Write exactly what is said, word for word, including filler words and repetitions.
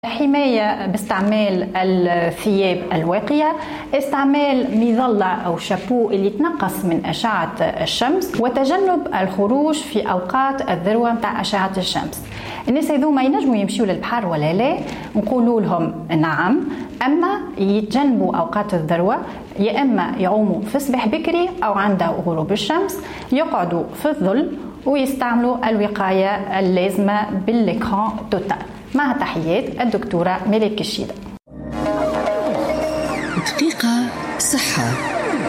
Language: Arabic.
حماية باستعمال الثياب الواقية، استعمال مظلة أو شابو اللي تنقص من أشعة الشمس، وتجنب الخروج في أوقات الذروة متاع أشعة الشمس. الناس هذوما ينجموا يمشيوا للبحر ولا لا؟ نقولوا لهم نعم، أما يتجنبوا أوقات الذروة، يا إما يعوموا في الصباح بكري أو عند غروب الشمس، يقعدوا في الظل ويستعملوا الوقاية اللازمة بالإكران توتال. مع تحيات الدكتورة ملك الشيدة. دقيقة صحة.